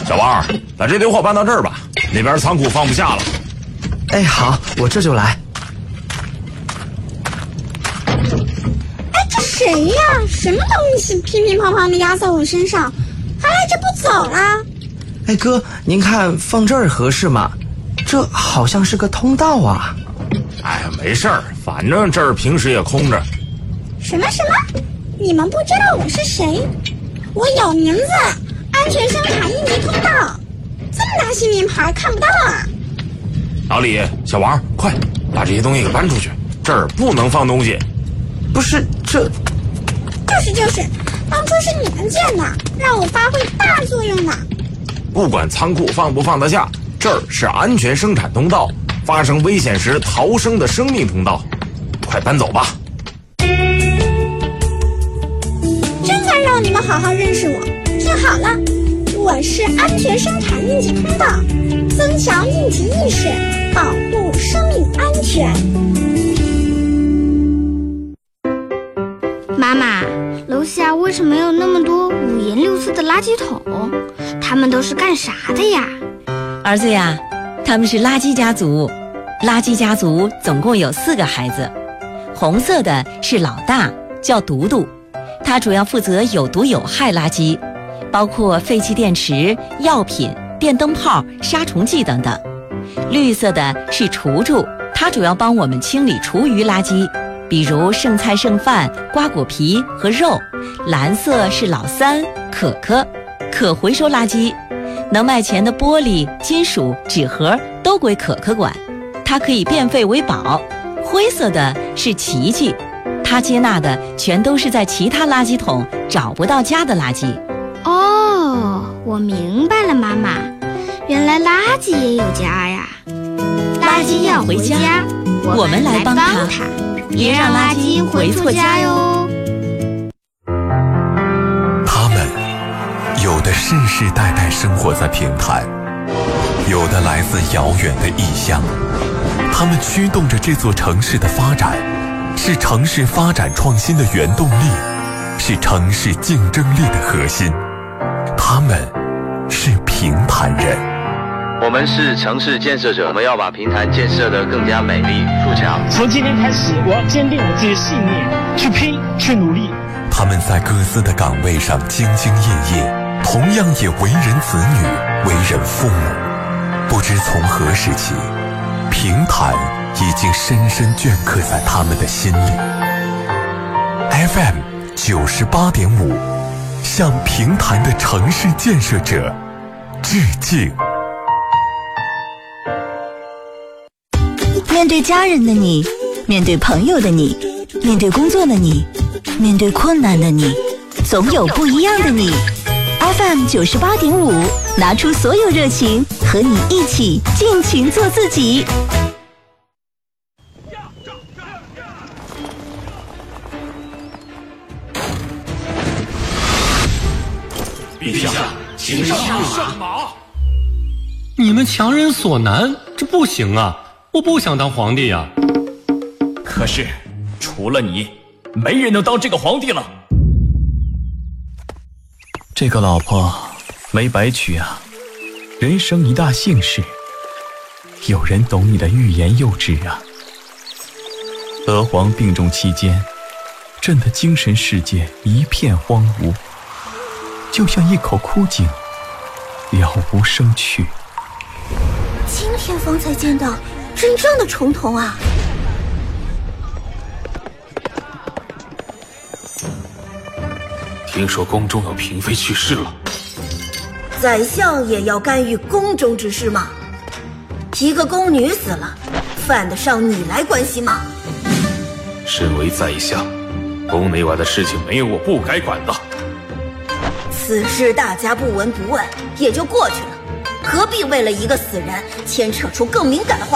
小王，把这堆货搬到这儿吧，那边仓库放不下了。 哎，好，我这就来。 哎，这谁呀？什么东西乒乒乓乓的压在我身上，还赖着不走啦？ 哎哥，您看放这儿合适吗？这好像是个通道啊。 哎，没事儿，反正这儿平时也空着。 什么？你们不知道我是谁？我有名字，安全生产应急通道。这么大信名牌看不到啊？ 老李，小王，快把这些东西给搬出去，这儿不能放东西。 不是，这就是，当初是你们建的，让我发挥大作用呢。 不管仓库放不放得下，这儿是安全生产通道，发生危险时逃生的生命通道。快搬走吧。 真想让你们好好认识我。听好了，我是安全生产应急通道，增强应急意识，保护生命安全。 妈妈，楼下为什么有那么多五颜六色的垃圾桶？他们都是干啥的呀？ 儿子呀，他们是垃圾家族。垃圾家族总共有4个孩子，红色的是老大，叫独独，他主要负责有毒有害垃圾，包括废弃电池、药品、电灯泡、杀虫剂等等。绿色的是厨厨，他主要帮我们清理厨余垃圾，比如剩菜剩饭、瓜果皮和肉。蓝色是老三，可可，可回收垃圾，能卖钱的玻璃、金属、纸盒都归可可管，它可以变废为宝。灰色的是琪琪，他接纳的全都是在其他垃圾桶找不到家的垃圾。 哦，我明白了，妈妈，原来垃圾也有家呀。垃圾要回家，我们来帮他，别让垃圾回错家哟。 他们有的世世代代生活在平潭，有的来自遥远的异乡，他们驱动着这座城市的发展，是城市发展创新的原动力，是城市竞争力的核心。他们是平潭人。 我们是城市建设者，我们要把平潭建设得更加美丽富强。 从今天开始，我要坚定我自己的信念，去拼，去努力。 他们在各自的岗位上兢兢业业，同样也为人子女，为人父母。不知从何时起，平潭已经深深镌刻在他们的心里。FM 98.5，向平潭的城市建设者致敬。 面对家人的你，面对朋友的你，面对工作的你，面对困难的你，总有不一样的你。FM 98.5，拿出所有热情，和你一起尽情做自己。 陛下，请上马。 你们强人所难，这不行啊！我不想当皇帝呀。 可是，除了你，没人能当这个皇帝了。 这个老婆没白娶啊，人生一大幸事，有人懂你的欲言又止啊。娥皇病重期间，朕的精神世界一片荒芜，就像一口枯井，了无生趣。 今天方才见到真正的重瞳啊！ 听说宫中有嫔妃去世了， 宰相也要干预宫中之事吗？一个宫女死了，犯得上你来关心吗？ 身为宰相，宫内外的事情没有我不该管的。 此事大家不闻不问也就过去了，何必为了一个死人牵扯出更敏感的话